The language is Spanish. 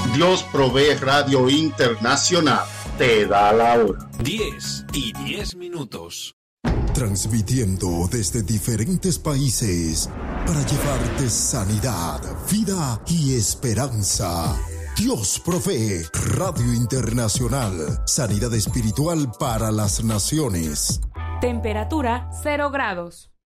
Dios Provee Radio Internacional te da la hora. 10:10. Transmitiendo desde diferentes países para llevarte sanidad, vida y esperanza. Dios Provee Radio Internacional. Sanidad espiritual para las naciones. Temperatura 0 grados.